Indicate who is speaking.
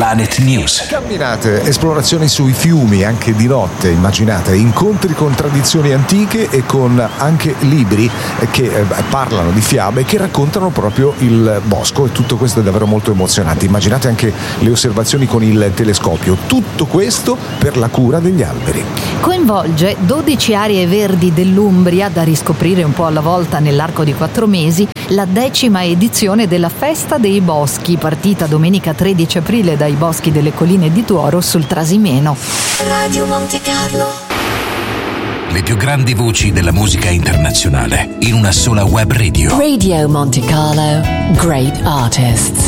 Speaker 1: Planet News.
Speaker 2: Camminate, esplorazioni sui fiumi anche di notte, immaginate, incontri con tradizioni antiche e con anche libri che parlano di fiabe che raccontano proprio il bosco, e tutto questo è davvero molto emozionante. Immaginate anche le osservazioni con il telescopio, tutto questo per la cura degli alberi.
Speaker 3: Coinvolge 12 aree verdi dell'Umbria da riscoprire un po' alla volta nell'arco di 4 mesi, la 10ª edizione della Festa dei Boschi, partita domenica 13 aprile dai boschi delle colline di Tuoro sul Trasimeno.
Speaker 4: Radio Monte Carlo.
Speaker 1: Le più grandi voci della musica internazionale in una sola web radio.
Speaker 4: Radio Monte Carlo. Great artists.